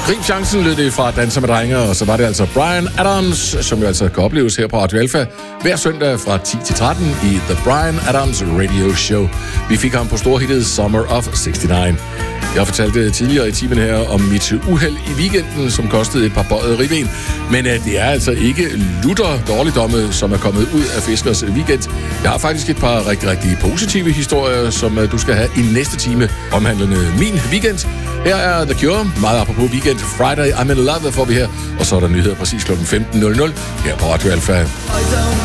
Grib chancen lød det fra Danser med Drenge, og så var det altså Bryan Adams, som jo altså kan opleves her på Radio Alpha hver søndag fra 10 til 13 i The Bryan Adams Radio Show. Vi fik ham på storhittet Summer of 69. Jeg fortalte tidligere i timen her om mit uheld i weekenden, som kostede et par bøjede ribben. Men det er altså ikke lutter dårligdomme, som er kommet ud af Fiskers weekend. Jeg har faktisk et par rigtig positive historier, som du skal have i næste time, omhandlende min weekend. Her er The Cure, meget apropos weekend. Friday I'm in Love får vi her, og så er der nyheder præcis kl. 15.00 her på Radio Alpha.